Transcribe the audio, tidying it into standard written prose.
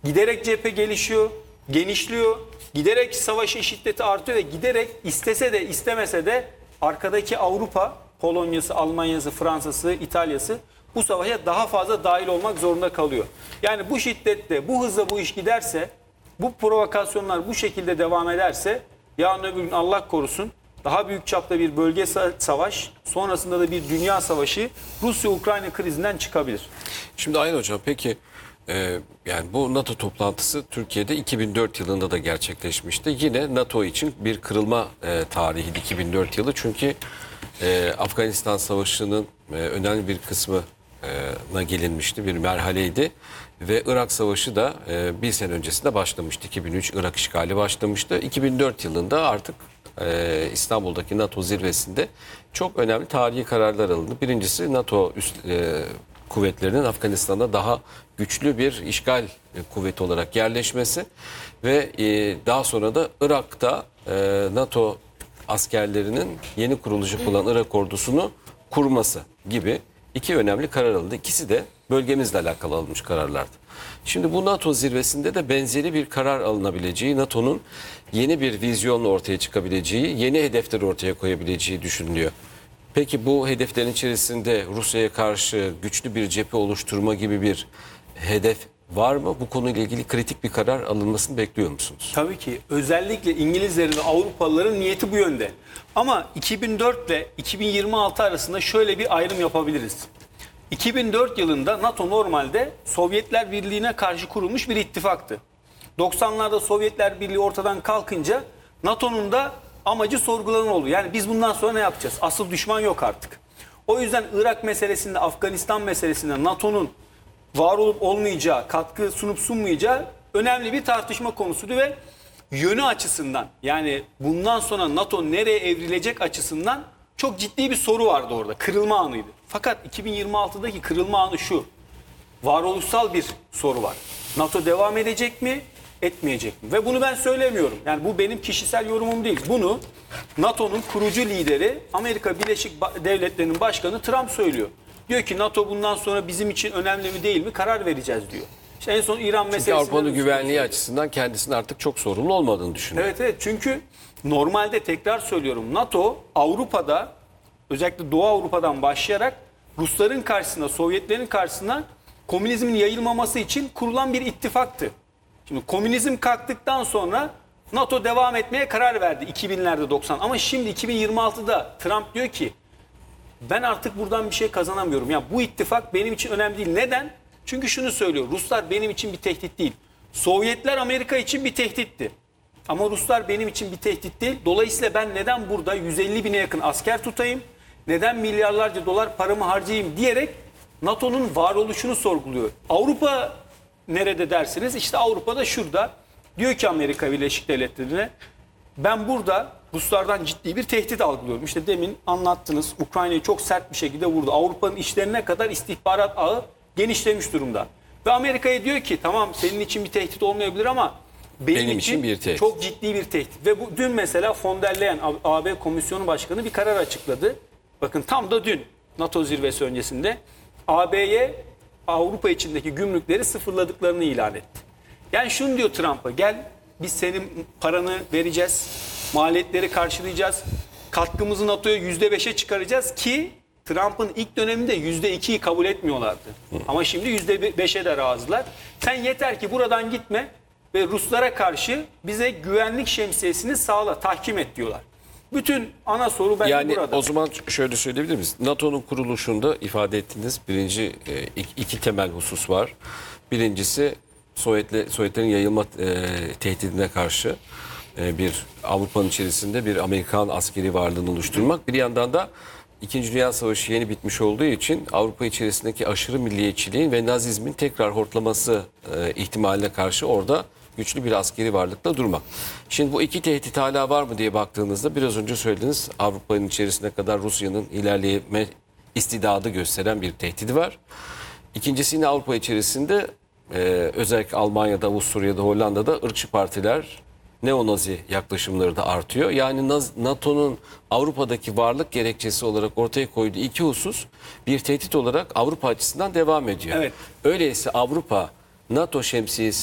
giderek cephe gelişiyor, genişliyor, giderek savaşın şiddeti artıyor ve giderek istese de istemese de arkadaki Avrupa, Polonya'sı, Almanya'sı, Fransa'sı, İtalya'sı bu savaşa daha fazla dahil olmak zorunda kalıyor. Yani bu şiddette, bu hızla bu iş giderse, bu provokasyonlar bu şekilde devam ederse yarın öbür gün Allah korusun daha büyük çapta bir bölgesel savaş, sonrasında da bir dünya savaşı Rusya-Ukrayna krizinden çıkabilir. Şimdi Ayhan Hocam peki yani bu NATO toplantısı Türkiye'de 2004 yılında da gerçekleşmişti. Yine NATO için bir kırılma tarihiydi 2004 yılı. Çünkü Afganistan Savaşı'nın önemli bir kısmına gelinmişti. Bir merhaleydi. Ve Irak Savaşı da bir sene öncesinde başlamıştı. 2003 Irak işgali başlamıştı. 2004 yılında artık İstanbul'daki NATO zirvesinde çok önemli tarihi kararlar alındı. Birincisi NATO kuvvetlerinin Afganistan'da daha güçlü bir işgal kuvveti olarak yerleşmesi ve daha sonra da Irak'ta NATO askerlerinin yeni kurulacak olan Irak ordusunu kurması gibi iki önemli karar alındı. İkisi de bölgemizle alakalı alınmış kararlardı. Şimdi bu NATO zirvesinde de benzeri bir karar alınabileceği, NATO'nun yeni bir vizyonla ortaya çıkabileceği, yeni hedefleri ortaya koyabileceği düşünülüyor. Peki bu hedeflerin içerisinde Rusya'ya karşı güçlü bir cephe oluşturma gibi bir hedef var mı? Bu konuyla ilgili kritik bir karar alınmasını bekliyor musunuz? Tabii ki. Özellikle İngilizlerin ve Avrupalıların niyeti bu yönde. Ama 2004 ile 2026 arasında şöyle bir ayrım yapabiliriz. 2004 yılında NATO normalde Sovyetler Birliği'ne karşı kurulmuş bir ittifaktı. 90'larda Sovyetler Birliği ortadan kalkınca NATO'nun da amacı sorgulanan oldu. Yani biz bundan sonra ne yapacağız? Asıl düşman yok artık. O yüzden Irak meselesinde, Afganistan meselesinde NATO'nun var olup olmayacağı, katkı sunup sunmayacağı önemli bir tartışma konusuydu ve yönü açısından, yani bundan sonra NATO nereye evrilecek açısından çok ciddi bir soru vardı orada. Kırılma anıydı. Fakat 2026'daki kırılma anı şu. Varoluşsal bir soru var. NATO devam edecek mi, etmeyecek mi? Ve bunu ben söylemiyorum. Yani bu benim kişisel yorumum değil. Bunu NATO'nun kurucu lideri, Amerika Birleşik Devletleri'nin başkanı Trump söylüyor. Diyor ki NATO bundan sonra bizim için önemli mi değil mi karar vereceğiz diyor. İşte en son İran meselesi. Çünkü Avrupa'nın güvenliği açısından kendisinin artık çok sorumlu olmadığını düşünüyor. Evet evet, çünkü normalde tekrar söylüyorum NATO Avrupa'da, özellikle Doğu Avrupa'dan başlayarak Rusların karşısında, Sovyetlerin karşısında komünizmin yayılmaması için kurulan bir ittifaktı. Şimdi komünizm kalktıktan sonra NATO devam etmeye karar verdi 2000'lerde 90. Ama şimdi 2026'da Trump diyor ki ben artık buradan bir şey kazanamıyorum. Yani bu ittifak benim için önemli değil. Neden? Çünkü şunu söylüyor. Ruslar benim için bir tehdit değil. Sovyetler Amerika için bir tehditti. Ama Ruslar benim için bir tehdit değil. Dolayısıyla ben neden burada 150 bine yakın asker tutayım? Neden milyarlarca dolar paramı harcayayım diyerek NATO'nun varoluşunu sorguluyor. Avrupa nerede dersiniz? İşte Avrupa'da şurada. Diyor ki Amerika Birleşik Devletleri'ne ben burada Ruslardan ciddi bir tehdit algılıyorum. İşte demin anlattınız, Ukrayna'yı çok sert bir şekilde vurdu. Avrupa'nın işlerine kadar istihbarat ağı genişlemiş durumda. Ve Amerika'ya diyor ki tamam senin için bir tehdit olmayabilir ama benim için bir tehdit. çok ciddi bir tehdit. Ve bu, dün mesela von der Leyen AB Komisyonu Başkanı bir karar açıkladı. Bakın tam da dün NATO zirvesi öncesinde AB'ye Avrupa içindeki gümrükleri sıfırladıklarını ilan etti. Yani şunu diyor Trump'a, gel biz senin paranı vereceğiz, maliyetleri karşılayacağız, katkımızı NATO'ya %5'e çıkaracağız ki Trump'ın ilk döneminde %2'yi kabul etmiyorlardı. Ama şimdi %5'e de razılar. Sen yeter ki buradan gitme ve Ruslara karşı bize güvenlik şemsiyesini sağla, tahkim et diyorlar. Bütün ana soru bence yani burada. O zaman şöyle söyleyebilir miyiz? NATO'nun kuruluşunda ifade ettiğiniz iki temel husus var. Birincisi Sovyetlerin yayılma tehdidine karşı bir Avrupa'nın içerisinde bir Amerikan askeri varlığını oluşturmak. Bir yandan da İkinci Dünya Savaşı yeni bitmiş olduğu için Avrupa içerisindeki aşırı milliyetçiliğin ve Nazizmin tekrar hortlaması ihtimaline karşı orada güçlü bir askeri varlıkla durmak. Şimdi bu iki tehdit hala var mı diye baktığınızda biraz önce söylediniz, Avrupa'nın içerisine kadar Rusya'nın ilerleme istidadı gösteren bir tehdidi var. İkincisi yine Avrupa içerisinde özellikle Almanya'da, Avusturya'da, Hollanda'da ırkçı partiler, neonazi yaklaşımları da artıyor. Yani NATO'nun Avrupa'daki varlık gerekçesi olarak ortaya koyduğu iki husus bir tehdit olarak Avrupa açısından devam ediyor. Evet. Öyleyse Avrupa NATO şemsiyesi